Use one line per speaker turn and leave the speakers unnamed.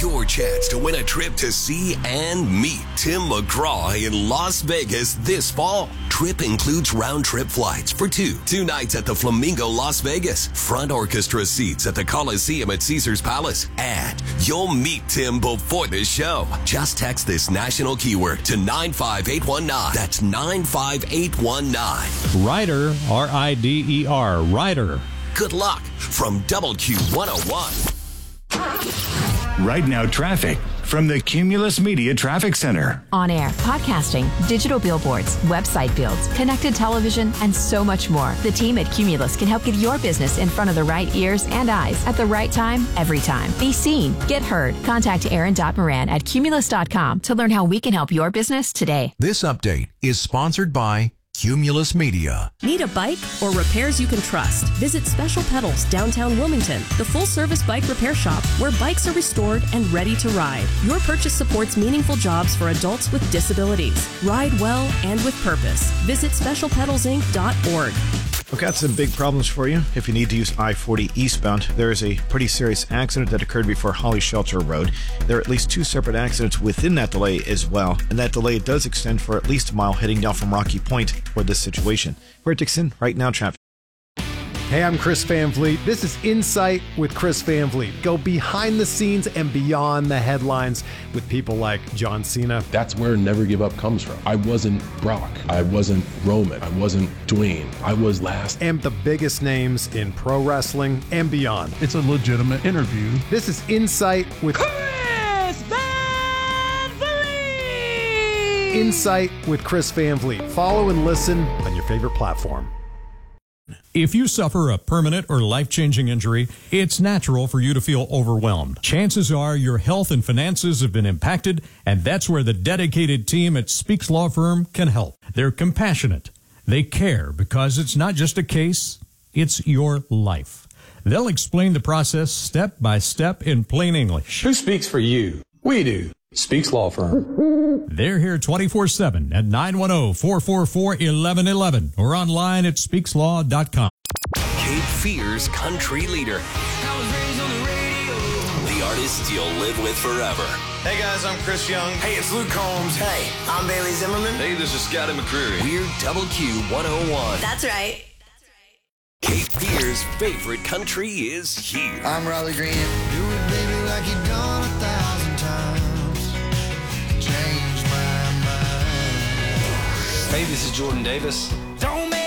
your chance to win a trip to see and meet Tim McGraw in Las Vegas this fall. Trip includes round-trip flights for two nights at the Flamingo Las Vegas, front orchestra seats at the Coliseum at Caesars Palace, and you'll meet Tim before the show. Just text this national keyword to 95819. That's 95819.
Ryder, R-I-D-E-R, Ryder.
Good luck from WQ101.
Right now, traffic from the Cumulus Media Traffic Center.
On air, podcasting, digital billboards, website builds, connected television, and so much more. The team at Cumulus can help get your business in front of the right ears and eyes at the right time, every time. Be seen, get heard. Contact Aaron.Moran at Cumulus.com to learn how we can help your business today.
This update is sponsored by Cumulus Media.
Need a bike or repairs you can trust? Visit Special Pedals, downtown Wilmington, the full-service bike repair shop where bikes are restored and ready to ride. Your purchase supports meaningful jobs for adults with disabilities. Ride well and with purpose. Visit specialpedalsinc.org.
We've got some big problems for you. If you need to use I-40 eastbound, there is a pretty serious accident that occurred before Holly Shelter Road. There are at least two separate accidents within that delay as well, and that delay does extend for at least a mile heading down from Rocky Point for this situation. We're Dixon, right now traffic.
Hey, I'm Chris Van Vliet. This is Insight with Chris Van Vliet. Go behind the scenes and beyond the headlines with people like John Cena.
That's where Never Give Up comes from. I wasn't Brock. I wasn't Roman. I wasn't Dwayne. I was last.
And the biggest names in pro wrestling and beyond.
It's a legitimate interview.
This is Insight with
Chris Van Vliet.
Insight with Chris Van Vliet. Follow and listen on your favorite platform.
If you suffer a permanent or life-changing injury, it's natural for you to feel overwhelmed. Chances are your health and finances have been impacted, and that's where the dedicated team at Speaks Law Firm can help. They're compassionate. They care because it's not just a case, it's your life. They'll explain the process step by step in plain English.
Who speaks for you? We do. Speaks Law Firm.
They're here 24/7 at 910-444-1111 or online at speakslaw.com.
Cape Fear's country leader. The artist you'll live with forever.
Hey guys, I'm Chris Young.
Hey, it's Luke Combs.
Hey, I'm Bailey Zimmerman.
Hey, this is Scotty McCreery.
We're WQ101.
That's right.
Cape Fear's favorite country is here.
I'm Riley Green. Do it, baby, like you've done 1,000 times. Change my mind.
Hey, this is Jordan Davis.